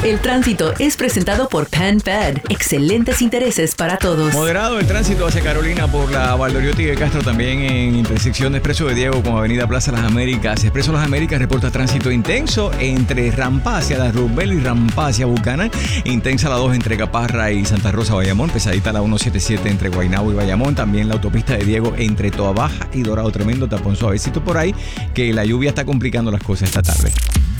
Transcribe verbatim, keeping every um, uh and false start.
El tránsito es presentado por PenFed. Excelentes intereses para todos. Moderado el tránsito hacia Carolina por la Valdoriotti de Castro, también en intersección de Expreso de Diego con Avenida Plaza Las Américas. Expreso Las Américas reporta tránsito intenso entre Rampa hacia la Rubel y Rampa hacia Buchanan. Intensa la dos entre Caparra y Santa Rosa, Bayamón. Pesadita la ciento setenta y siete entre Guaynabo y Bayamón. También la autopista de Diego entre Toa Baja y Dorado. Tremendo tapón suavecito por ahí, que la lluvia está complicando las cosas esta tarde.